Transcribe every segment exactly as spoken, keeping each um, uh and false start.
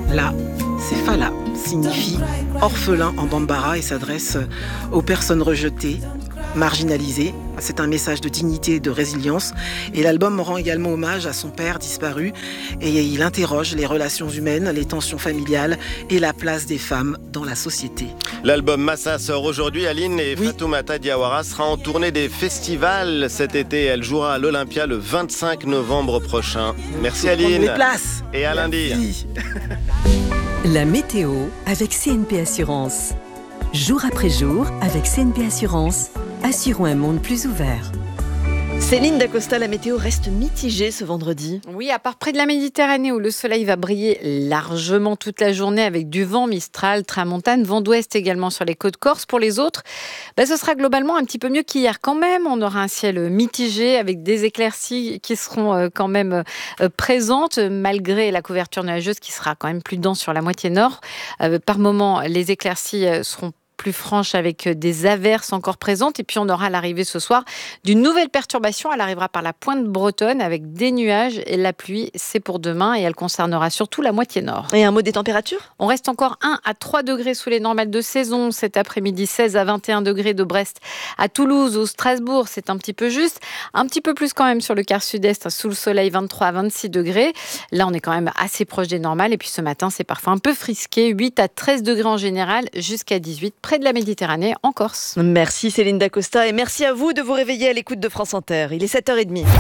La, c'est Fala, signifie orphelin en bambara et s'adresse aux personnes rejetées, marginalisées. C'est un message de dignité et de résilience. Et l'album rend également hommage à son père disparu et il interroge les relations humaines, les tensions familiales et la place des femmes dans la société. L'album Massa sort aujourd'hui. Aline et Oui. Fatoumata Diawara sera en tournée des festivals cet été. Elle jouera à l'Olympia le vingt-cinq novembre prochain. Merci Faut prendre Aline. les places. Et à lundi. Merci. La météo avec C N P Assurance. Jour après jour, avec C N P Assurance, assurons un monde plus ouvert. Céline Dacosta, la météo reste mitigée ce vendredi. Oui, à part près de la Méditerranée où le soleil va briller largement toute la journée avec du vent mistral, tramontane, vent d'ouest également sur les côtes corses. Pour les autres, bah, ce sera globalement un petit peu mieux qu'hier quand même. On aura un ciel mitigé avec des éclaircies qui seront euh, quand même euh, présentes malgré la couverture nuageuse qui sera quand même plus dense sur la moitié nord. Euh, par moments, les éclaircies euh, seront plus franche avec des averses encore présentes. Et puis, on aura l'arrivée ce soir d'une nouvelle perturbation. Elle arrivera par la pointe bretonne avec des nuages et la pluie, c'est pour demain et elle concernera surtout la moitié nord. Et un mot des températures ? On reste encore un à trois degrés sous les normales de saison. Cet après-midi, seize à vingt et un degrés de Brest à Toulouse ou Strasbourg. C'est un petit peu juste. Un petit peu plus quand même sur le quart sud-est, sous le soleil, vingt-trois à vingt-six degrés. Là, on est quand même assez proche des normales. Et puis ce matin, c'est parfois un peu frisqué. huit à treize degrés en général, jusqu'à dix-huit près de la Méditerranée, en Corse. Merci Céline Dacosta et merci à vous de vous réveiller à l'écoute de France Inter. Il est sept heures trente.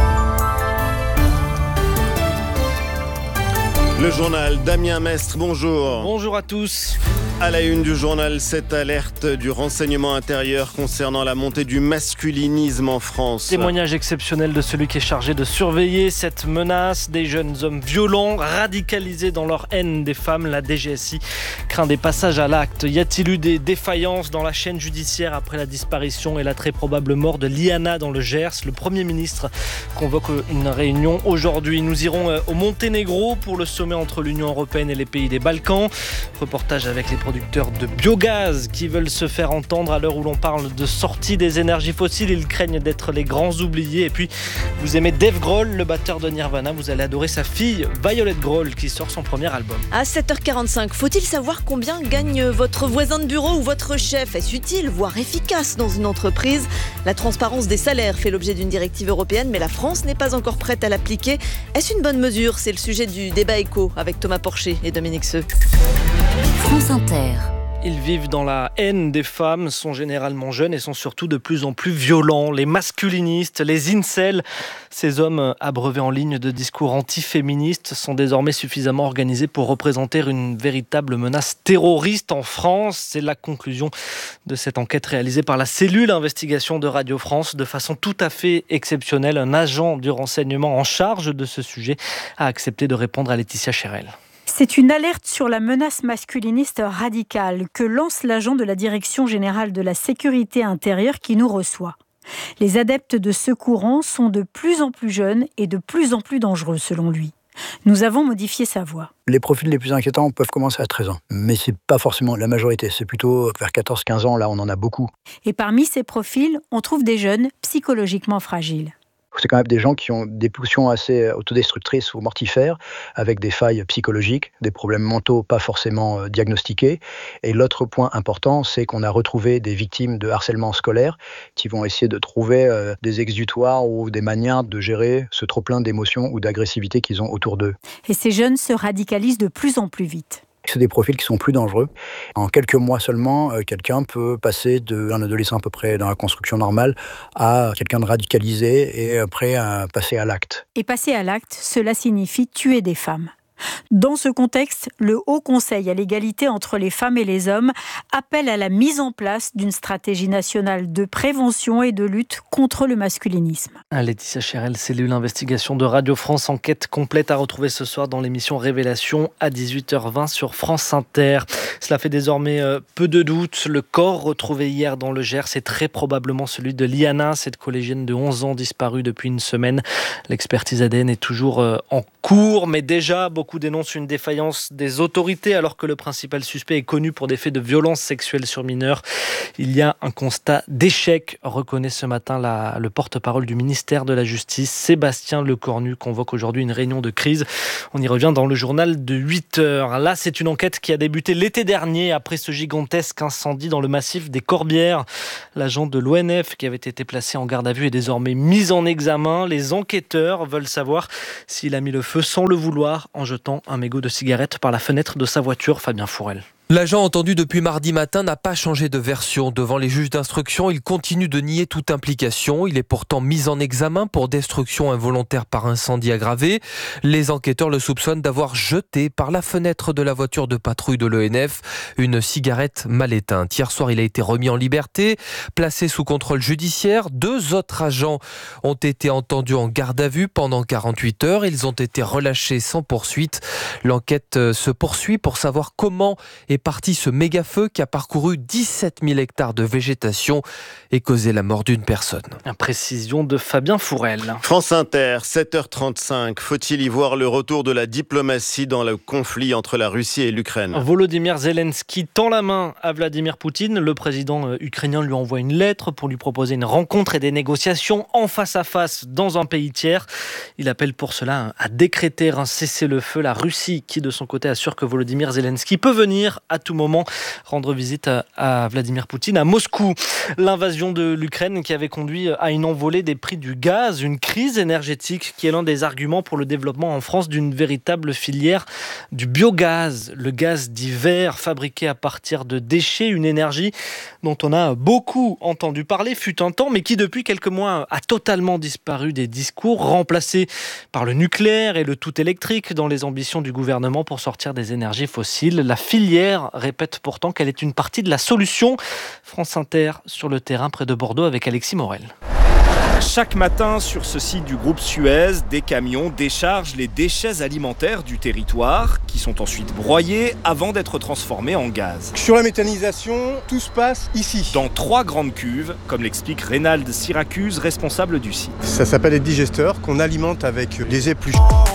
Le journal Damien Mestre, bonjour. Bonjour à tous. À la une du journal, cette alerte du renseignement intérieur concernant la montée du masculinisme en France. Témoignage exceptionnel de celui qui est chargé de surveiller cette menace. Des jeunes hommes violents, radicalisés dans leur haine des femmes. La D G S I craint des passages à l'acte. Y a-t-il eu des défaillances dans la chaîne judiciaire après la disparition et la très probable mort de Liana dans le Gers ? Le Premier ministre convoque une réunion aujourd'hui. Nous irons au Monténégro pour le sommet entre l'Union européenne et les pays des Balkans. Reportage avec les producteurs de biogaz qui veulent se faire entendre à l'heure où l'on parle de sortie des énergies fossiles. Ils craignent d'être les grands oubliés. Et puis, vous aimez Dave Grohl, le batteur de Nirvana. Vous allez adorer sa fille, Violet Grohl, qui sort son premier album. À sept heures quarante-cinq, faut-il savoir combien gagne votre voisin de bureau ou votre chef ? Est-ce utile, voire efficace dans une entreprise ? La transparence des salaires fait l'objet d'une directive européenne, mais la France n'est pas encore prête à l'appliquer. Est-ce une bonne mesure ? C'est le sujet du débat éco avec Thomas Porcher et Dominique Seux. France Inter. Ils vivent dans la haine des femmes, sont généralement jeunes et sont surtout de plus en plus violents. Les masculinistes, les incels, ces hommes abreuvés en ligne de discours antiféministes sont désormais suffisamment organisés pour représenter une véritable menace terroriste en France. C'est la conclusion de cette enquête réalisée par la cellule investigation de Radio France. De façon tout à fait exceptionnelle, un agent du renseignement en charge de ce sujet a accepté de répondre à Laetitia Chérel. C'est une alerte sur la menace masculiniste radicale que lance l'agent de la Direction générale de la sécurité intérieure qui nous reçoit. Les adeptes de ce courant sont de plus en plus jeunes et de plus en plus dangereux selon lui. Nous avons modifié sa voix. Les profils les plus inquiétants peuvent commencer à treize ans, mais c'est pas forcément la majorité, c'est plutôt vers quatorze quinze ans, là on en a beaucoup. Et parmi ces profils, on trouve des jeunes psychologiquement fragiles. C'est quand même des gens qui ont des pulsions assez autodestructrices ou mortifères, avec des failles psychologiques, des problèmes mentaux pas forcément diagnostiqués. Et l'autre point important, c'est qu'on a retrouvé des victimes de harcèlement scolaire qui vont essayer de trouver euh, des exutoires ou des manières de gérer ce trop-plein d'émotions ou d'agressivité qu'ils ont autour d'eux. Et ces jeunes se radicalisent de plus en plus vite. C'est des profils qui sont plus dangereux. En quelques mois seulement, euh, quelqu'un peut passer d'un adolescent à peu près dans la construction normale à quelqu'un de radicalisé et prêt à passer à l'acte. Et passer à l'acte, cela signifie tuer des femmes. Dans ce contexte, le Haut Conseil à l'égalité entre les femmes et les hommes appelle à la mise en place d'une stratégie nationale de prévention et de lutte contre le masculinisme. Laetitia Chérel, cellule investigation de Radio France, enquête complète à retrouver ce soir dans l'émission Révélation à dix-huit heures vingt sur France Inter. Cela fait désormais peu de doute. Le corps retrouvé hier dans le Gers est très probablement celui de Liana, cette collégienne de onze ans disparue depuis une semaine. L'expertise A D N est toujours en cours, mais déjà beaucoup Moscou dénonce une défaillance des autorités alors que le principal suspect est connu pour des faits de violence sexuelle sur mineurs. Il y a un constat d'échec, reconnaît ce matin la, le porte-parole du ministère de la Justice. Sébastien Lecornu convoque aujourd'hui une réunion de crise. On y revient dans le journal de huit heures. Là, c'est une enquête qui a débuté l'été dernier après ce gigantesque incendie dans le massif des Corbières. L'agent de l'O N F qui avait été placé en garde à vue est désormais mis en examen. Les enquêteurs veulent savoir s'il a mis le feu sans le vouloir en jetant un mégot de cigarette par la fenêtre de sa voiture. Fabien Fourel. L'agent entendu depuis mardi matin n'a pas changé de version. Devant les juges d'instruction, il continue de nier toute implication. Il est pourtant mis en examen pour destruction involontaire par incendie aggravé. Les enquêteurs le soupçonnent d'avoir jeté par la fenêtre de la voiture de patrouille de l'O N F une cigarette mal éteinte. Hier soir, il a été remis en liberté, placé sous contrôle judiciaire. Deux autres agents ont été entendus en garde à vue pendant quarante-huit heures. Ils ont été relâchés sans poursuite. L'enquête se poursuit pour savoir comment est parti ce méga-feu qui a parcouru dix-sept mille hectares de végétation et causé la mort d'une personne. Précision de Fabien Fourel. France Inter, sept heures trente-cinq. Faut-il y voir le retour de la diplomatie dans le conflit entre la Russie et l'Ukraine ? Volodymyr Zelensky tend la main à Vladimir Poutine. Le président ukrainien lui envoie une lettre pour lui proposer une rencontre et des négociations en face à face dans un pays tiers. Il appelle pour cela à décréter un cessez-le-feu. La Russie, qui de son côté assure que Volodymyr Zelensky peut venir à tout moment rendre visite à, à Vladimir Poutine à Moscou. L'invasion de l'Ukraine qui avait conduit à une envolée des prix du gaz, une crise énergétique qui est l'un des arguments pour le développement en France d'une véritable filière du biogaz, le gaz dit vert fabriqué à partir de déchets, une énergie dont on a beaucoup entendu parler fut un temps mais qui depuis quelques mois a totalement disparu des discours, remplacé par le nucléaire et le tout électrique dans les ambitions du gouvernement pour sortir des énergies fossiles. La filière répète pourtant qu'elle est une partie de la solution. France Inter sur le terrain près de Bordeaux avec Alexis Morel. Chaque matin, sur ce site du groupe Suez, des camions déchargent les déchets alimentaires du territoire qui sont ensuite broyés avant d'être transformés en gaz. Sur la méthanisation, tout se passe ici. Dans trois grandes cuves, comme l'explique Reynald Syracuse, responsable du site. Ça s'appelle des digesteurs qu'on alimente avec les épluchures.